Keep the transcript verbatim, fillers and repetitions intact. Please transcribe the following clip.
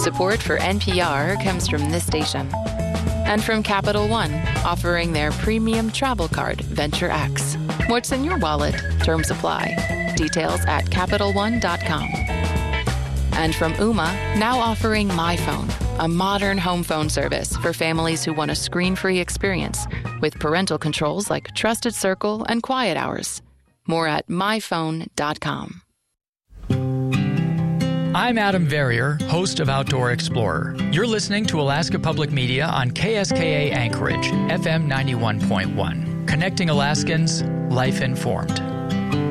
Support for N P R comes from this station. And from Capital One, offering their premium travel card, Venture X. What's in your wallet? Terms apply. Details at Capital One dot com. And from Ooma, now offering MyPhone, a modern home phone service for families who want a screen-free experience with parental controls like Trusted Circle and Quiet Hours. More at My Phone dot com. I'm Adam Verrier, host of Outdoor Explorer. You're listening to Alaska Public Media on K S K A Anchorage, F M ninety-one point one. Connecting Alaskans, life informed.